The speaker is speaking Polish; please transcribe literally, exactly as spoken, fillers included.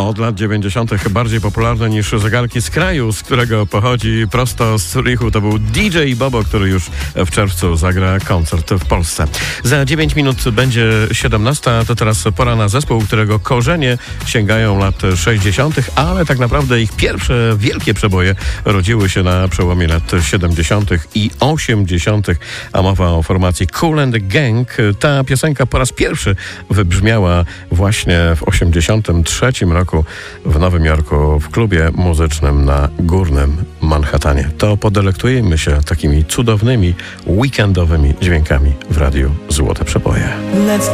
Od lat dziewięćdziesiątych bardziej popularny niż zegarki z kraju, z którego pochodzi prosto z Zurichu. To był D J Bobo, który już w czerwcu zagra koncert w Polsce. Za dziewięć minut będzie siedemnasta. To teraz pora na zespół, którego korzenie sięgają lat sześćdziesiątych, ale tak naprawdę ich pierwsze wielkie przeboje rodziły się na przełomie lat siedemdziesiątych i osiemdziesiątych, a mowa o formacji Kool and the Gang. Ta piosenka po raz pierwszy wybrzmiała właśnie w osiemdziesiątym trzecim roku w Nowym Jorku w klubie muzycznym na Górnym Manhattanie. To podelektujemy się takimi cudownymi, weekendowymi dźwiękami w radiu Złote Przeboje. Let's